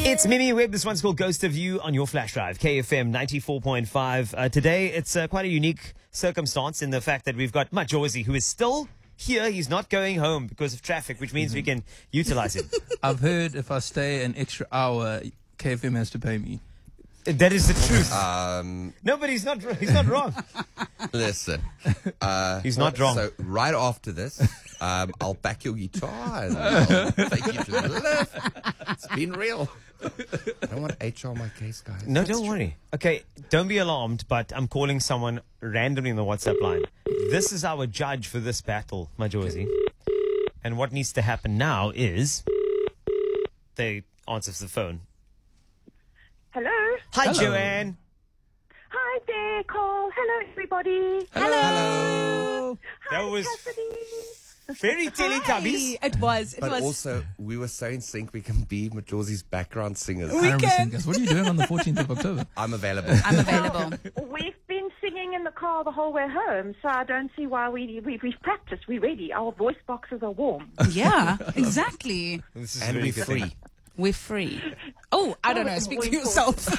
It's Mimi Webb. This one's called Ghost of You on your flash drive, KFM 94.5. Today, it's quite a unique circumstance in the fact that we've got Majosi, who is still here. He's not going home because of traffic, which means we can utilize him. I've heard if I stay an extra hour, KFM has to pay me. That is the truth. No, but he's not wrong. Listen. He's not wrong. So right after this, I'll back your guitar and I'll take you to the lift. It's been real. I don't want HR on my case, guys. No, don't worry. Okay, don't be alarmed, but I'm calling someone randomly in the WhatsApp line. This is our judge for this battle, Majosi. And what needs to happen now is they answer the phone. Hello. Hi, Hello. Joanne. Hi there, Cole. Hello, everybody. Hello. That Hi, was Cassidy. very Teletubbies. It was. But also, we were so in sync, we can be Majorzi's background singers. 100%, guys. What are you doing on the 14th of October? I'm available. I'm available. We've been singing in the car the whole way home, so I don't see why we've practiced. We're ready. Our voice boxes are warm. Yeah, exactly. This is And really we're good free. thing. We're free. Oh, I don't know. Speak for yourself.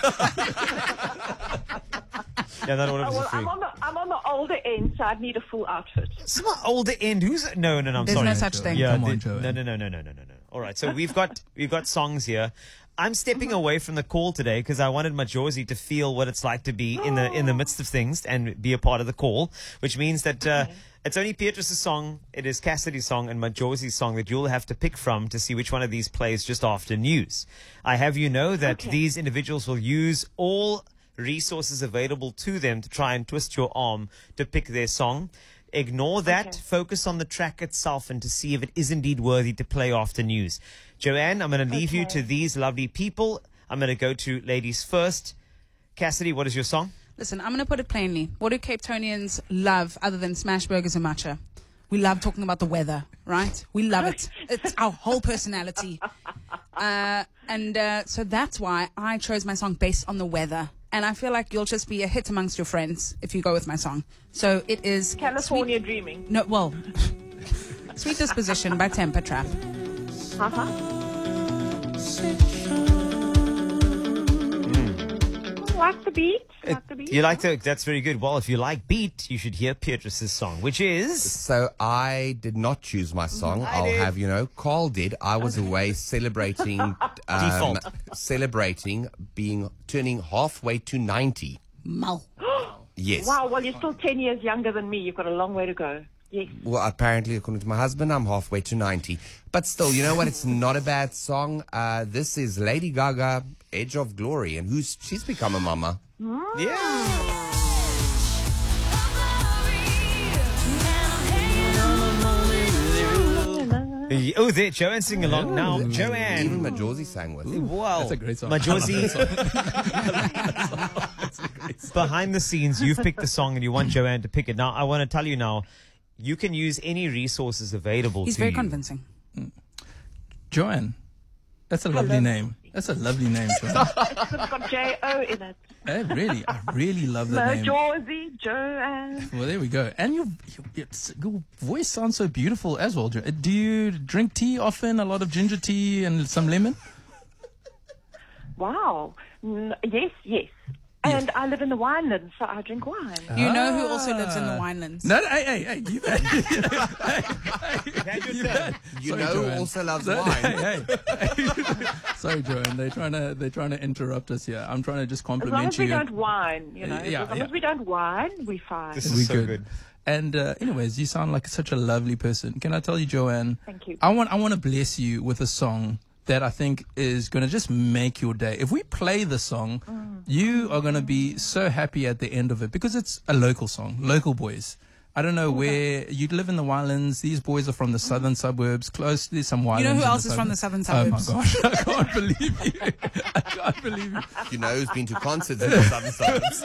Yeah, not all of us Well, are free. I'm on the older end, so I'd need a full outfit. Some older end. Who's no? I'm There's sorry. no such thing. Yeah, Come on, the- Joanne. no. All right, so we've got songs here. I'm stepping away from the call today because I wanted Majosi to feel what it's like to be in the midst of things and be a part of the call, which means that it's only Beatrice's song, it is Cassidy's song, and Majosi's song that you'll have to pick from to see which one of these plays just after news. I have you know that these individuals will use all resources available to them to try and twist your arm to pick their song. Ignore that. Focus on the track itself and to see if it is indeed worthy to play after news. Joanne, I'm going to leave you to these lovely people. I'm going to go to ladies first. Cassidy, what is your song? Listen, I'm going to put it plainly. What do Cape Townians love other than smash burgers and matcha? We love talking about the weather, right? We love it. It's our whole personality. So that's why I chose my song based on the weather. And I feel like you'll just be a hit amongst your friends if you go with my song. So it is California Dreaming. Sweet Disposition by Temper Trap. Like the beat. You like the, that's very good. Well, if you like beat, you should hear Beatrice's song, which is... So I did not choose my song. I'll did. have you know, Carl did. I was away celebrating, Default. turning halfway to 90. Mal. Yes. Wow, well, you're still 10 years younger than me. You've got a long way to go. Yes. Well, apparently, according to my husband, I'm halfway to 90. But still, you know what? It's not a bad song. This is Lady Gaga, Edge of Glory, and she's become a mama. Yeah. Oh, there, Joanne sing along now. Even Joanne. Majosi sang with. Wow. That's a great song. Majosi. Behind the scenes, you've picked the song and you want Joanne to pick it. Now, I want to tell you now, you can use any resources available He's to very you. convincing. Joanne. That's a lovely name. That's a lovely name, Joanne. It's got J-O in it. I really love that name. Majosi, Joanne. Well, there we go. And your voice sounds so beautiful as well. Do you drink tea often? A lot of ginger tea and some lemon? Wow. Yes. And I live in the winelands, so I drink wine. You know who also lives in the winelands? No, hey. You Sorry, know who Joanne. also loves wine. Hey. Sorry, Joanne. They're trying to interrupt us here. I'm trying to just As long compliment as we you. don't whine, you know. Yeah, as long yeah. as we don't whine, we're fine. This We is so good. good. And anyways, you sound like such a lovely person. Can I tell you, Joanne? Thank you. I want to bless you with a song that I think is going to just make your day. If we play the song, you are going to be so happy at the end of it because it's a local song, local boys. I don't know where you live in the Winelands. These boys are from the southern suburbs, close to some Winelands. You know who in else is from the southern suburbs? Oh my gosh, I can't believe you. I can't believe you. You know who's been to concerts in the southern suburbs.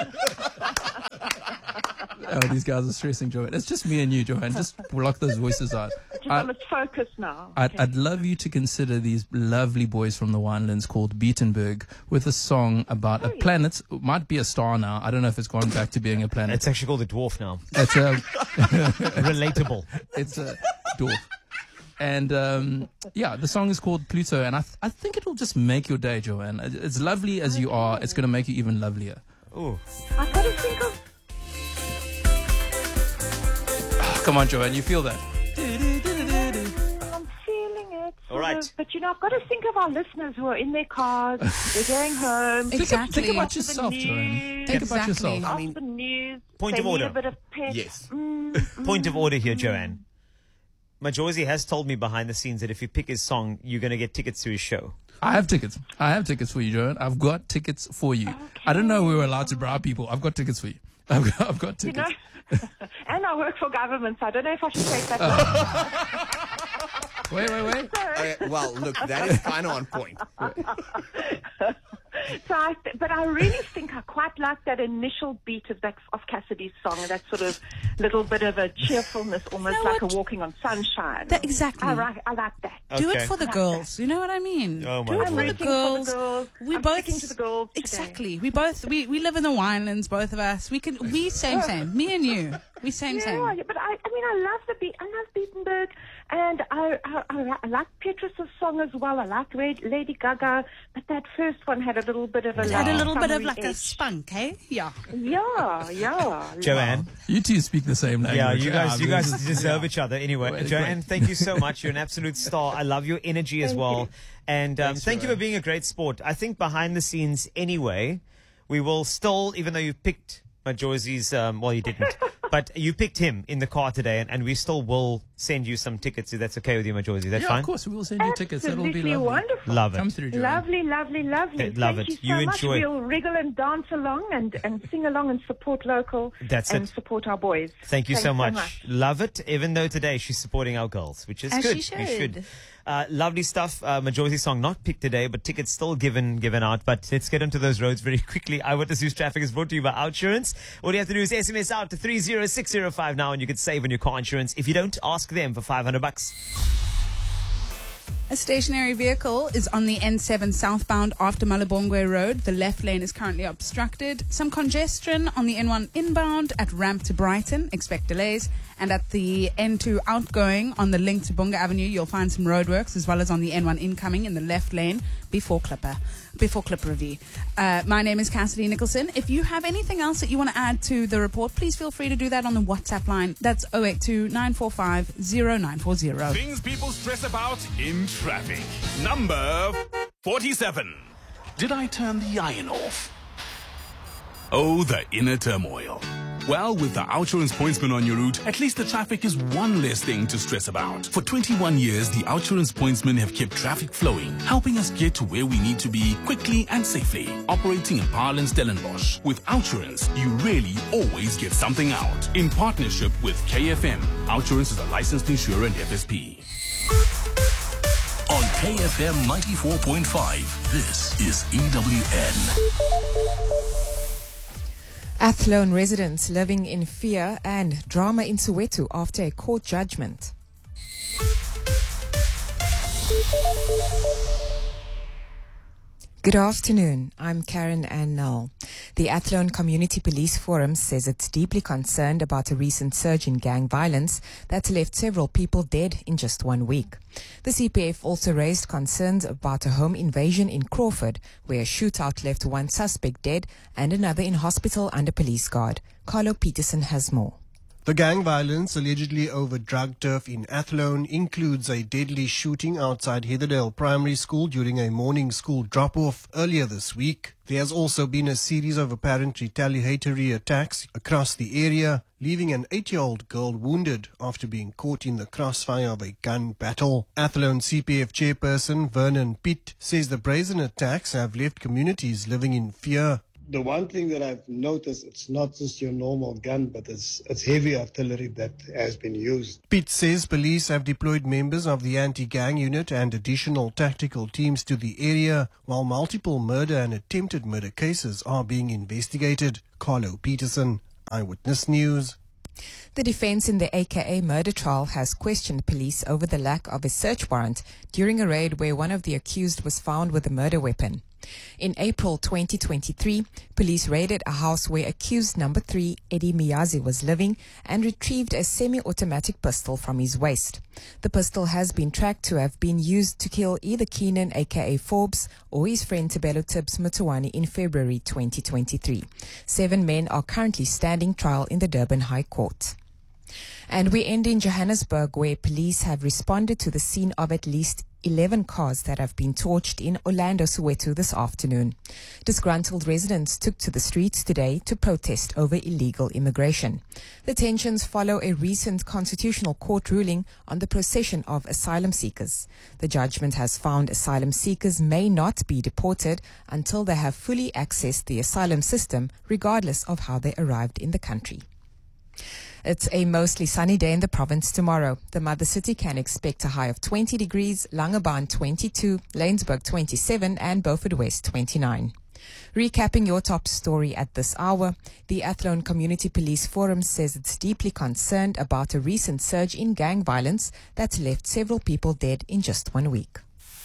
Oh, these guys are stressing, Joanne. It's just me and you, Joanne. Just block those voices out. Let's focus now. I'd love you to consider these lovely boys from the Winelands called Beatenberg with a song about a planet. It might be a star now. I don't know if it's gone back to being a planet. It's actually called a dwarf now. It's a Relatable. it's a dwarf. And the song is called Pluto, and I think it'll just make your day, Joanne. As lovely as you are, it's going to make you even lovelier. Ooh. I've got to think of. Come on, Joanne, you feel that? I'm feeling it. All right. But I've got to think of our listeners who are in their cars, they're going home. Exactly. Think about yourself, Joanne. Think about Exactly. yourself. Off the news. Point they of order. Need a bit of pep. Yes. Point of order here, Joanne. Majosi has told me behind the scenes that if you pick his song, you're going to get tickets to his show. I have tickets. I have tickets for you, Joanne. I've got tickets for you. I didn't know we were allowed to bribe people. I've got tickets for you. I've got tickets. And I work for government, so I don't know if I should take that. Wait. Okay, well, look, that is kind of on point. But I really think I quite like that initial beat of Cassidy's song, that sort of little bit of a cheerfulness, almost You know like what? a walking on sunshine. Exactly. I like that. Do it Okay. for the girls. You know what I mean? Oh, my Do it God. for the Rooting for the girls. girls. We I'm both sticking to the girls today. Exactly. We live in the Winelands, both of us. We same. Me and you. We same. Yeah, but I love the beat. I love Beatenberg, and I like Petrus's song as well. I like Lady Gaga, but that first one had a little bit of a Had a little bit of summery like a edge. spunk, eh? Yeah. Yeah. Joanne. You two speak the same language. Yeah, you guys this is- deserve each other. Anyway, Well, Joanne, great. thank you so much. You're an absolute star. I love your energy as well. And thank you for being a great sport. I think behind the scenes anyway, we will still, even though you picked Majosi's, well, you didn't, but you picked him in the car today, and we still will send you some tickets if that's okay with you, Majosi. That's Yeah, fine? of course. We will send you tickets. That'll be Absolutely lovely. wonderful. Love Come it. through, Joanne. Lovely. Love Thank it. you so You much. enjoy. We'll wriggle and dance along and sing along and support local. That's and it. support our boys. Thank you Thanks so much. Love it, even though today she's supporting our girls, which is As good. she You should. Lovely stuff. Majority song not picked today, but tickets still given out. But let's get onto those roads very quickly. Eyewitness News Traffic is brought to you by Outsurance. All you have to do is SMS out to 30605 now, and you can save on your car insurance. If you don't, ask them for $500. A stationary vehicle is on the N7 southbound after Malabongwe Road. The left lane is currently obstructed. Some congestion on the N1 inbound at Ramp to Brighton. Expect delays. And at the N2 outgoing on the link to Bunga Avenue, you'll find some roadworks, as well as on the N1 incoming in the left lane before Clipper Review. My name is Cassidy Nicholson. If you have anything else that you want to add to the report, please feel free to do that on the WhatsApp line. That's 082-945-0940. Things people stress about in traffic. Number 47. Did I turn the iron off? Oh, the inner turmoil. Well, with the Outsurance Pointsman on your route, at least the traffic is one less thing to stress about. For 21 years, the Outsurance Pointsmen have kept traffic flowing, helping us get to where we need to be quickly and safely. Operating in Paarl and Stellenbosch. With Outsurance, you really always get something out. In partnership with KFM, Outsurance is a licensed insurer and FSP. On KFM 94.5, this is EWN. Athlone residents living in fear and drama in Soweto after a court judgment. Good afternoon. I'm Karen Ann Null. The Athlone Community Police Forum says it's deeply concerned about a recent surge in gang violence that's left several people dead in just 1 week. The CPF also raised concerns about a home invasion in Crawford, where a shootout left one suspect dead and another in hospital under police guard. Carlo Peterson has more. The gang violence allegedly over drug turf in Athlone includes a deadly shooting outside Heatherdale Primary School during a morning school drop-off earlier this week. There has also been a series of apparent retaliatory attacks across the area, leaving an 8-year-old girl wounded after being caught in the crossfire of a gun battle. Athlone CPF chairperson Vernon Pitt says the brazen attacks have left communities living in fear. The one thing that I've noticed, it's not just your normal gun, but it's heavy artillery that has been used. Pitt says police have deployed members of the anti-gang unit and additional tactical teams to the area, while multiple murder and attempted murder cases are being investigated. Carlo Peterson, Eyewitness News. The defense in the AKA murder trial has questioned police over the lack of a search warrant during a raid where one of the accused was found with a murder weapon. In April 2023, police raided a house where accused number 3, Eddie Miyazi, was living and retrieved a semi-automatic pistol from his waist. The pistol has been tracked to have been used to kill either Keenan aka Forbes or his friend Tabelo Tibbs Mutawani in February 2023. 7 men are currently standing trial in the Durban High Court. And we end in Johannesburg, where police have responded to the scene of at least 11 cars that have been torched in Orlando, Soweto this afternoon. Disgruntled residents took to the streets today to protest over illegal immigration. The tensions follow a recent Constitutional Court ruling on the procession of asylum seekers. The judgment has found asylum seekers may not be deported until they have fully accessed the asylum system, regardless of how they arrived in the country. It's a mostly sunny day in the province tomorrow. The mother city can expect a high of 20 degrees, Langebaan 22, Laingsburg 27 and Beaufort West 29. Recapping your top story at this hour, the Athlone Community Police Forum says it's deeply concerned about a recent surge in gang violence that's left several people dead in just 1 week.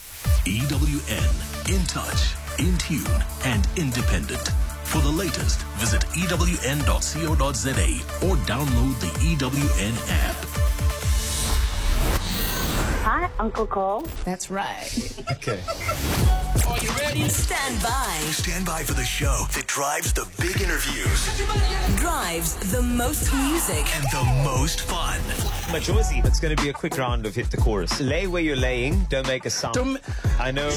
EWN, in touch, in tune and independent. For the latest, visit ewn.co.za or download the EWN app. Hi, Uncle Cole. That's right. Okay. Are you ready? Stand by. Stand by for the show that drives the big interviews, Drives the most music, and the most fun. Majosi, it's going to be a quick round of Hit the Chorus. Lay where you're laying, don't make a sound. I know.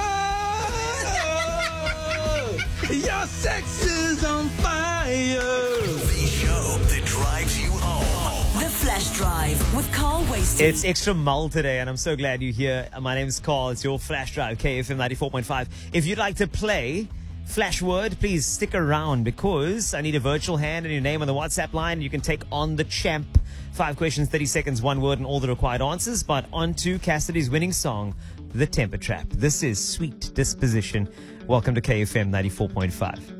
Your sex is on fire. The show that drives you home. The Flash Drive with Carl Wasted. It's extra mull today, and I'm so glad you're here. My name is Carl. It's your Flash Drive, KFM 94.5. If you'd like to play Flash Word, please stick around because I need a virtual hand and your name on the WhatsApp line. You can take on the champ. 5 questions, 30 seconds, 1 word, and all the required answers. But on to Cassidy's winning song, The Temper Trap. This is Sweet Disposition. Welcome to KFM 94.5.